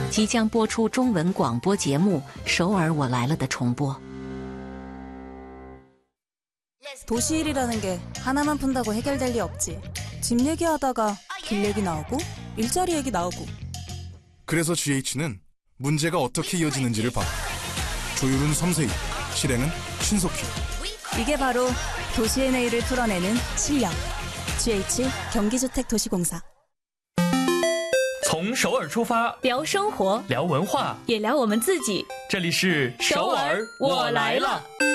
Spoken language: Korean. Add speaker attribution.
Speaker 1: 即将播出中文广播节目《首尔我来了》的重播。
Speaker 2: 도시일이라는 게 하나만 푼다고 해결될 리 없지. 집 얘기하다가 길 얘기 나오고 일자리 얘기 나오고.
Speaker 3: 그래서 GH는 문제가 어떻게 이어지는지를 봐. 조율은 섬세히, 실행은 신속히.
Speaker 2: 이게 바로 도시의 내일을 풀어내는 실력. GH 경기주택도시공사.
Speaker 4: 从首尔出发，
Speaker 5: 聊生活，
Speaker 4: 聊文化，
Speaker 5: 也聊我们自己。
Speaker 4: 这里是首尔我来了。